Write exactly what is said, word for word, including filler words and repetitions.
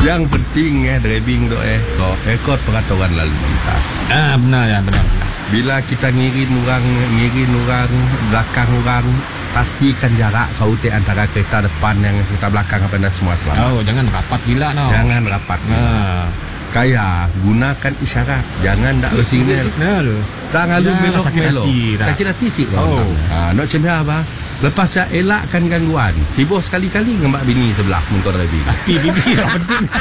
Yang penting eh driving tu eh kau ikut peraturan lalu lintas. Ah benar ya, benar. benar. Bila kita ngirin orang, ngirin orang, belakang orang, pastikan jarak kau te antara kereta depan yang kereta belakang apa dan semua selamat. Oh, jangan rapat gila no. Jangan rapat. Ah. Kaya gunakan isyarat, jangan dak lo signal. Signal. Tak ngalu Ya, melok sakit melok. hati dah. Sakit hati sih kau. Oh. Ha, nak cemia apa? Lepas saya elakkan gangguan. Sibuk sekali-kali dengan mak bini sebelah motor driving. Tapi bini yang penting.